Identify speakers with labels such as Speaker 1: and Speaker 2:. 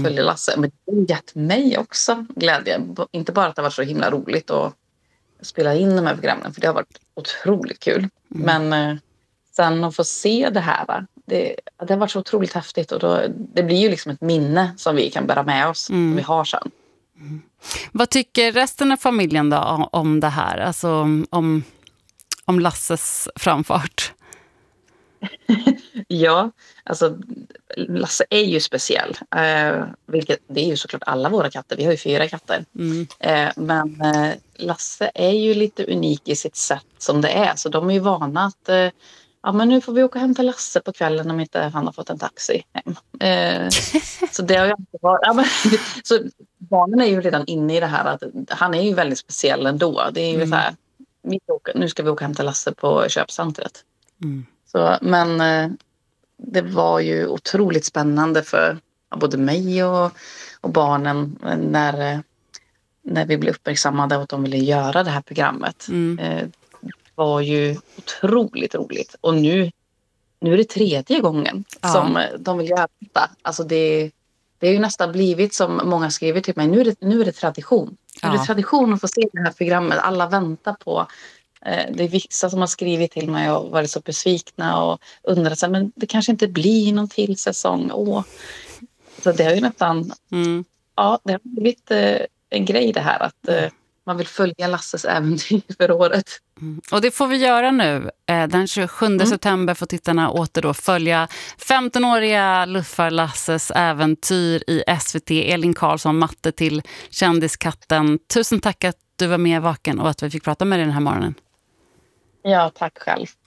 Speaker 1: följa Lasse. Men det har gett mig också glädje. Inte bara att det har varit så himla roligt att spela in de här programmen, för det har varit otroligt kul. Men sen att få se det här, det har varit så otroligt häftigt. Och det blir ju liksom ett minne som vi kan bära med oss, som vi har sen.
Speaker 2: Vad tycker resten av familjen då om det här? Alltså om Lasses framfart?
Speaker 1: Ja, alltså Lasse är ju speciell. Vilket, det är ju såklart alla våra katter. Vi har ju 4 katter. Men Lasse är ju lite unik i sitt sätt som det är. Så de är ju vana att men nu får vi åka hem till Lasse på kvällen om inte han har fått en taxi hem. Så det har ju inte varit... så barnen är ju redan inne i det här att han är ju väldigt speciell ändå. Det är ju så här, nu ska vi åka hem till Lasse på köpcentret. Så, men det var ju otroligt spännande för både mig och barnen när vi blev uppmärksammade och att de ville göra det här programmet. Det var ju otroligt roligt. Och nu är det 3:e gången som de vill göra det. Alltså det är ju nästan blivit som många skriver till mig. Nu är det tradition. Nu är det tradition att få se det här programmet. Alla väntar på. Det är vissa som har skrivit till mig och varit så besvikna och undrat så här, men det kanske inte blir någon till säsong. Så det har ju nästan det har blivit en grej det här att man vill följa Lasses äventyr för året.
Speaker 2: Och det får vi göra nu. Den 27 september får tittarna åter då följa 15-åriga Luffar Lasses äventyr i SVT. Elin Karlsson, matte till Kändiskatten. Tusen tack att du var med Vaken och att vi fick prata med dig den här morgonen.
Speaker 1: Ja, tack själv.